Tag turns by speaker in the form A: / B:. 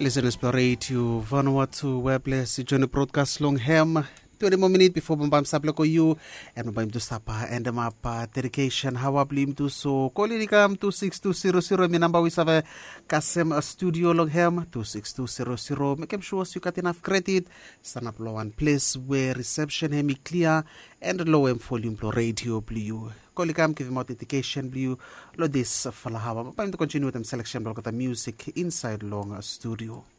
A: Listeners, Radio Vanuatu Webless, join the broadcast long ham. 20 more minutes before Bambam Sablako you and Bambam to Sapa and the map dedication. How I blim to so Kolinikam 26200. My number we have a Kasem studio long ham 26200. Make sure you got enough credit. Stand up low one place where reception hemi clear and low volume radio blue. Kolikam give him out dedication blue. Lo this falahawa. Bambam to continue with them selection block of the music inside long studio.